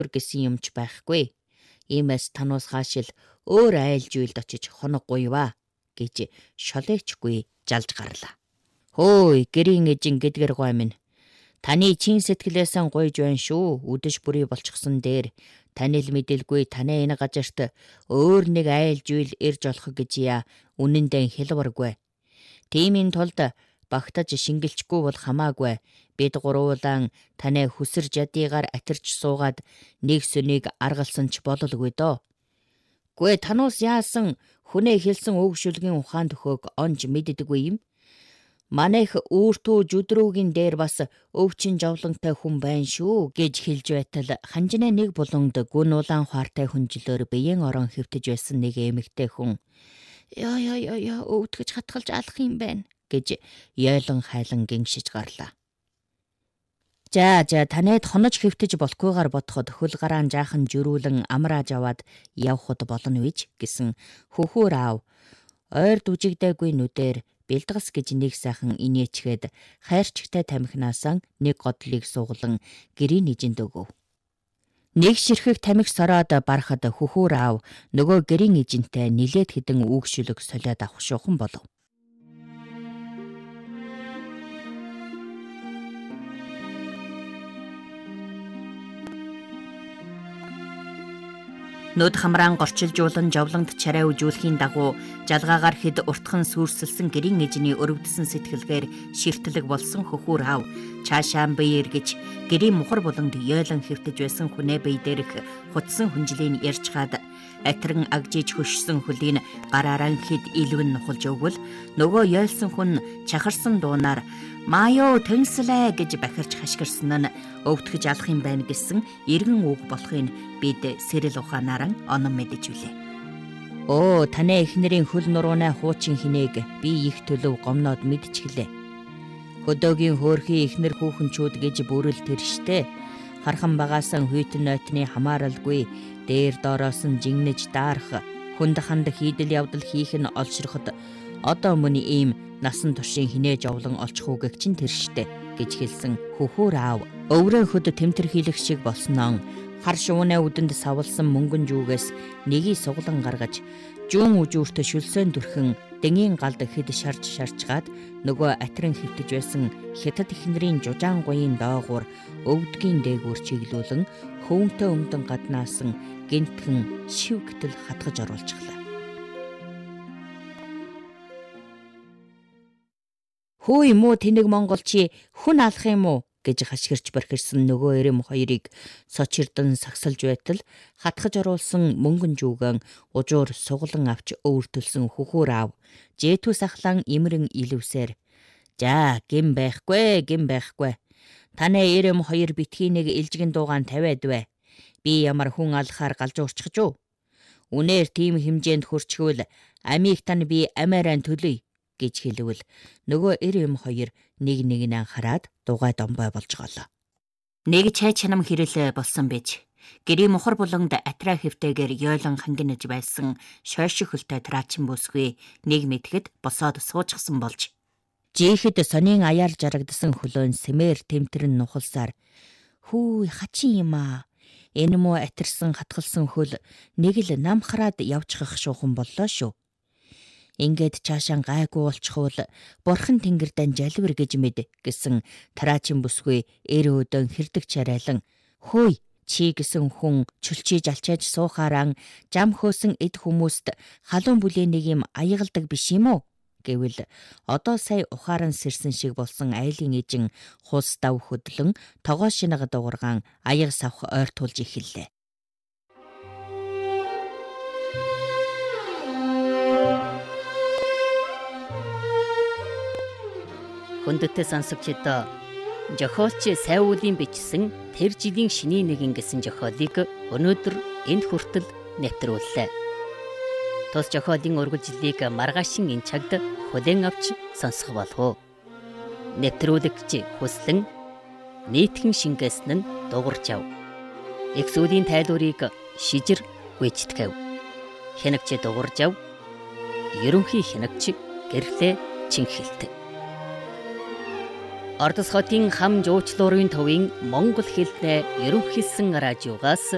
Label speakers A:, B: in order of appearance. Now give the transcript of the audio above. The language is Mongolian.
A: гэсэн юмч байхгүй. Иймээс тануус хаашил өөр айл зүйлд очиж хоног гуйваа гэж шолоочгүй жалж гарлаа. Хөөе, гэрийн эжин гэдгэр гой минь. Таны чин сэтгэлээсэн гуйж байна шүү. Үдэш бүрий болчихсон дээр таны л мэдэлгүй таны энэ газарт өөр нэг айл зүйл ирж олох гэж яа үнэндээ хэлбэргүй. Тиймийн тулд багтаж шингэлчгүй бол хамаагүй. Бид гурвуулан таны хүсэр жадыгаар атирч суугаад нэг сүнийг аргалсан ч бололгүй доо. Гүй тануус яасан хүнээ хэлсэн өгшүлгийн ухаан төхөөг онж мэддэггүй юм. Манайх үүртүү жүдрүүгийн дээр бас өвчин жавлантай хүн байна шүү гэж хэлж байтал ханжинаа нэг буланд гүн улаан хуартай хүнжлөөр биеийн орон хэвтэж байсан нэг эмэгтэй хүн яа өвдгөж хатгалж алах юм байна гэж ёйлон хайлан гиншиж гарлаа. За танайд хонож хэвтэж болохгүйгээр бодоход хөл гараан жаахан жирүүлэн амрааж аваад явхад болно вэж гэсэн хөхөр аав ойр дүжигдээгүй нүдээр бэлдгас гэж нэг сайхан инээчгээд хайрчигтай тамхинаасаа нэг годлыг суглан гэрийн нижинд өгөв. Нэг ширхэг тамхи сороод барахад хөхөр аав нөгөө гэрийн эжинтэй нилээд хідэн үгшүлэг солиод авах шуухан болов. Нүд хамраан горчилжуулан жовлонд чарай үжүүлэхийн дагуу жалгаагаар хэд уртхан сүрсэлсэн гэрийн эжний өрөвдсөн сэтгэлгээр ширтлэг болсон хөхөр аав цаашаан бие эргэж гэрийн мухар буланд ёйлон хэвтэж байсан хүнээ бие дээрх хутсан хүнжлийг ярьчгаад атран агжиж хөшсөн хөлийг гараараа хэд илвэн нухалж өгвөл нөгөө ёйлсон хүн чахарсан дуунаар "Маё тэнслээ" гэж бахирч хашгирсан нь өвтгөж алах юм байна гэсэн эргэн үг болохыг бид сэрэл ухаанаар онон мэдэж билээ. Оо, таны эхнэрийн хөл нуруунаа хуучин хинээг би их төлөв гомноод мэдчихлээ. Хөдөөгийн хөөрхий эхнэр хүүхэнчүүд гэж бүрэл тэр штэ. Хархан багаасан хүйтэн нойтны хамааралгүй дээр доороос нь жигнэж даарах, хүнд ханд хийдэл явдал хийх нь олшроход одоо мөн ийм насан туршийн хинээж овлон олчих үгэг чинь тэр штэ гэж хэлсэн хөхөр аав өврөө хөд тэмтэр хийлэх шиг болсноо хар шуунаа үдэнд савлсан мөнгөн жүүгээс нэгийг суглан гаргаж жуун үжүүрт шүлсөөн дүрхэн дэнгийн галд хэд шарчгаад нөгөө атрин хэвтэж байсан хятад ихнэрийн жужаан гоёын доогуур өвдгийн дээгүүр чиглүүлэн хөвөнтэй өмдөн гаднаасан гинтхэн шивгтэл хатгаж оруулчихлаа. Хөөе муу тэнэг монголчи хүн алах юм уу гэж хашгирч бархирсан нөгөө эрэм хоёрыг сочирдан сагсалж байтал хатгаж оруулсан мөнгөн жүүгэн ужуур суглан авч өвөртөлсөн хөхөр аав жэтүүс ахлан имрэн илвсээр "За гин байхгүй. Таны эрэм хоёр битгий нэг илжигэн дуугаан тавиад бай. Би ямар хүн алахаар галж уурчихж уу? Үнээр тийм хэмжээнд хөрчихвөл амийг тань би амаараа төлөе" гэж хэлвэл нөгөө эрэм хоёр нэг нэгнээ хараад дугай домбой болж голоо. Нэг чай чанам хэрэл болсон байж гэрийн мухар буланд атраа хэвтэйгээр ёйлон хангинаж байсан шойшиг хөлтэй траачин бүсгүй нэг мэтгэд босоод суужгсан болж жихэд сонин аяар жаргадсан хөлөөн сэмээр тэмтэрэн нухалсаар "Хүү хачин юм аа. Энэ муу атирсан хатгалсан хөл нэг л намхраад явчихах шуухан боллоо шүү. Ингээд цаашаа гайгүй болчихвол бурхан тэнгэрдэн жалвар гэж мэд" гэсэн траачин бүсгүй эр өдөн хэрдэг чарайлан "Хөөе чи гэсэн хүн чүлчиж алчааж суухаараа жам хөөсөн эд хүмүүст халуун бүлээ нэг юм аягалдаг биш юм уу гэвэл одоо сая ухаан сэрсэн шиг болсон айлын эжин хус дав хөдлөн тогоо шинага дуургаан аяг савх ойртуулж эхэллээ. Хүндэтэй сонсогчдоо зохиолч Сайвуулын бичсэн тэр жилийн шиний нэгэн гэсэн зохиолыг өнөөдөр энд хүртэл нэвтрүүллээ. Тус зохиолын ургамлыг маргаашин энэ цагт хүлээн авч сонсох болов. Нэвтрүүлэгч хүслэн нийтхэн шингээсэн нь дуурж ав. Их зүйлийн тайлбарыг шижир гүйцэтгэв. Хянагч дуурж ав. Ерөнхий хянагч гэрлээ чинхэлдэг. Ордос хотын хам жуучлуурын төвийн монгол хэлний ерөнхийлсөн радиогоос